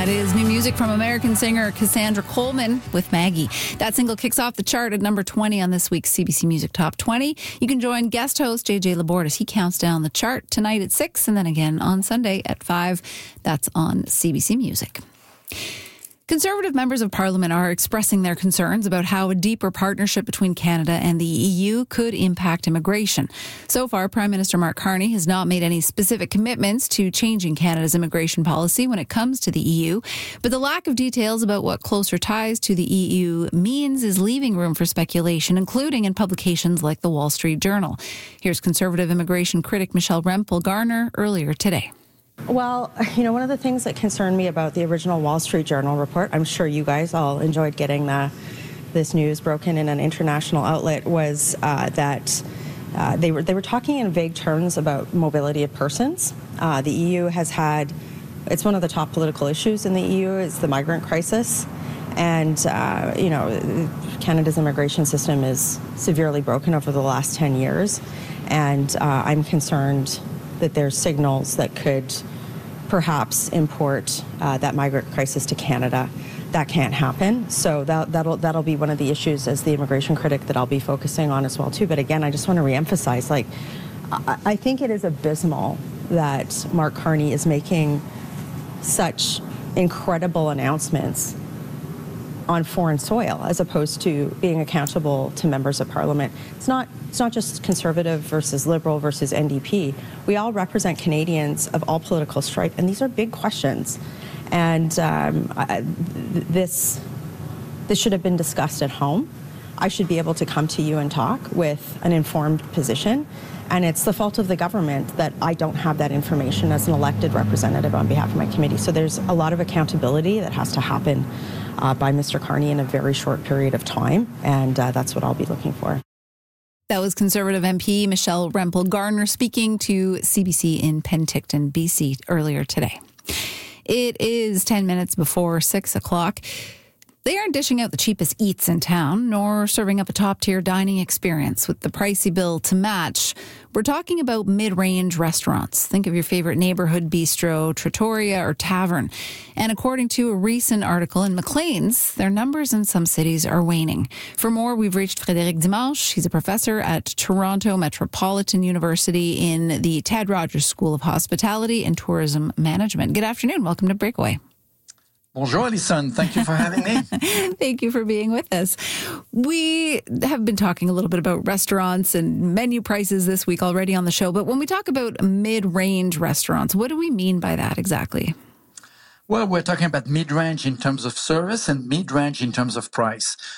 That is new music from American singer Cassandra Coleman with Maggie. That single kicks off the chart at number 20 on this week's CBC Music Top 20. You can join guest host JJ Laborde as he counts down the chart tonight at 6 and then again on Sunday at 5. That's on CBC Music. Conservative members of Parliament are expressing their concerns about how a deeper partnership between Canada and the EU could impact immigration. So far, Prime Minister Mark Carney has not made any specific commitments to changing Canada's immigration policy when it comes to the EU, but the lack of details about what closer ties to the EU means is leaving room for speculation, including in publications like the Wall Street Journal. Here's Conservative immigration critic Michelle Rempel-Garner earlier today. Well, one of the things that concerned me about the original Wall Street Journal report, I'm sure you guys all enjoyed getting this news broken in an international outlet, was that they were talking in vague terms about mobility of persons. The EU has had, it's one of the top political issues in the EU, is the migrant crisis. And, Canada's immigration system is severely broken over the last 10 years. And I'm concerned that there's signals that could perhaps import that migrant crisis to Canada. That can't happen. So that'll be one of the issues as the immigration critic that I'll be focusing on as well too. But again, I just want to reemphasize, I think it is abysmal that Mark Carney is making such incredible announcements on foreign soil as opposed to being accountable to members of Parliament. It's not just Conservative versus Liberal versus NDP. We all represent Canadians of all political stripe, and these are big questions. And this should have been discussed at home. I should be able to come to you and talk with an informed position. And it's the fault of the government that I don't have that information as an elected representative on behalf of my committee. So there's a lot of accountability that has to happen by Mr. Carney in a very short period of time, and that's what I'll be looking for. That was Conservative MP Michelle Rempel-Garner speaking to CBC in Penticton, BC earlier today. It is 10 minutes before 6 o'clock. They aren't dishing out the cheapest eats in town, nor serving up a top-tier dining experience with the pricey bill to match. We're talking about mid-range restaurants. Think of your favorite neighborhood bistro, trattoria, or tavern. And according to a recent article in Maclean's, their numbers in some cities are waning. For more, we've reached Frédéric Dimanche. He's a professor at Toronto Metropolitan University in the Ted Rogers School of Hospitality and Tourism Management. Good afternoon. Welcome to Breakaway. Bonjour, Alison. Thank you for having me. Thank you for being with us. We have been talking a little bit about restaurants and menu prices this week already on the show, but when we talk about mid-range restaurants, what do we mean by that exactly? Well, we're talking about mid-range in terms of service and mid-range in terms of price.